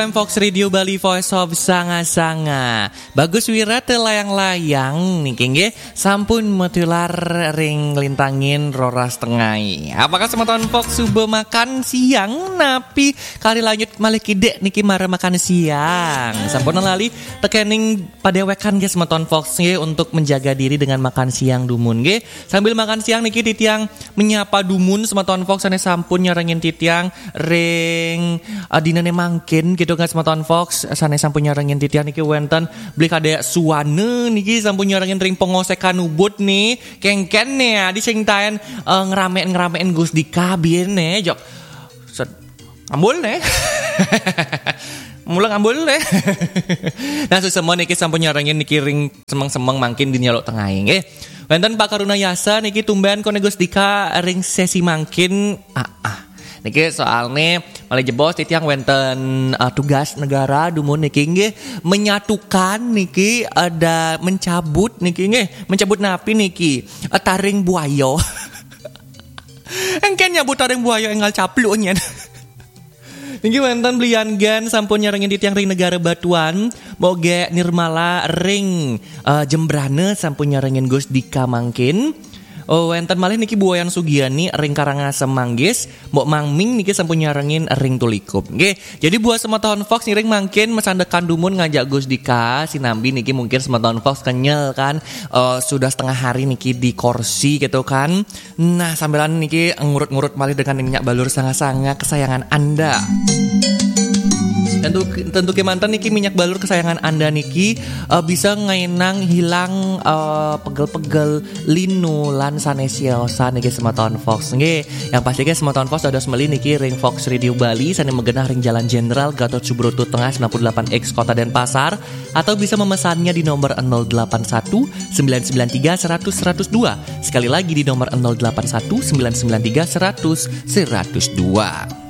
Fox Radio Bali Voice of Sanga-sanga. Bagus wira telayang-layang niki nggih sampun metular ring lintangin roras tengai. Apakah semeton Fox subuh makan siang napi kali lanjut malih kidek niki mara makan siang. Sampun lali tekening padewekan nggih semeton Fox nggih untuk menjaga diri dengan makan siang dumun nggih. Sambil makan siang niki titiang menyapa dumun semeton Fox ane sampun nyarengin titiang ring dinane mangkin gitu kan semeton Fox sane sampun nyarengin titian niki wenten beli kadek suwane niki sampun nyarengin ring pengosekan ubud nih kengken nih di sing taen ngeramein Gus Dika biyen nih jok ambul nih mulang ambul nih nah semua niki sampun nyarengin niki ring semeng-semeng mangkin di nyaluk tengah nggih wenten Pak Karuna Yasa niki tumben kone Gus Dika ring sesi mangkin niki soalnya malah jebos titiang wenten tugas negara dumun niki nggih menyatukan niki ada mencabut niki nggih mencabut napi niki taring buayo engken nyabut taring buayo enggal caplu nyen niki wenten belian gan sampun nyarengin titiang ring negara Batuan boge Nirmala ring Jembrane sampun nyarengin Gus Dika mangkin. Oh, wenten malih niki Buayan Sugiani ring Karangasem Manggis, Mbok Mangming niki sampun nyarengin ring Tulikup. Nggih, jadi buat semeton Fox ring mangkin mesandekan dumun ngajak Gus Dika sinambi niki mungkin semeton Fox kenyel kan sudah setengah hari niki di kursi gitu kan. Nah, sambilan niki ngurut-ngurut malih dengan minyak balur sanga-sanga kesayangan Anda. Tentu kemantan niki minyak balur kesayangan Anda niki bisa ngainang hilang pegel-pegel linu lan sanesiosa niki semeton Fox nggih. Yang pasti guys semeton Fox dados meli niki ring Fox Radio Bali sane megenah ring Jalan Jenderal Gatot Subroto Tengah 98X Kota Denpasar atau bisa memesannya di nomor 081 993 100 102. Sekali lagi di nomor 081 993 100 102.